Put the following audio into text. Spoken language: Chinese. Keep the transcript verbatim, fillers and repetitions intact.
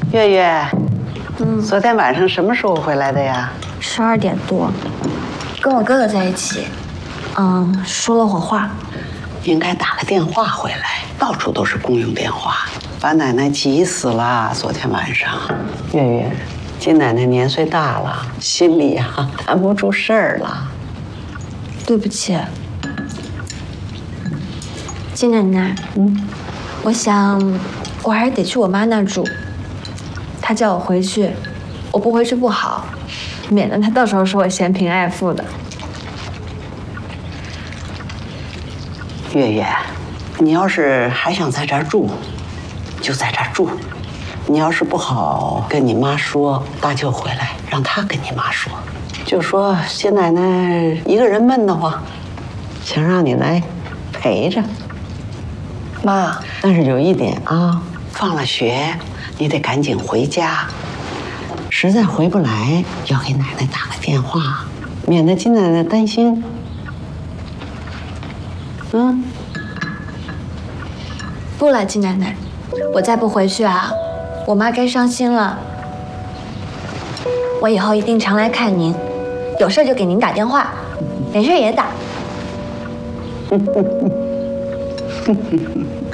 月月，嗯，昨天晚上什么时候回来的呀？ 十二点多，跟我哥哥在一起，嗯，说了会儿话。 应该打个电话回来，到处都是公用电话，把奶奶急死了。昨天晚上，月月，金奶奶年岁大了，心里呀、啊、谈不出事儿了。 对不起，金奶奶，嗯，我想我还是得去我妈那儿住。她叫我回去，我不回去不好，免得她到时候说我嫌贫爱富的。 月月，你要是还想在这儿住，就在这儿住。你要是不好跟你妈说，大舅回来让她跟你妈说，就说金奶奶一个人闷得慌，想让你来陪着。 妈， 但是有一点啊，放了学你得赶紧回家，实在回不来要给奶奶打个电话，免得金奶奶担心。嗯， 不了，金奶奶，我再不回去啊，我妈该伤心了。我以后一定常来看您，有事就给您打电话，没事也打。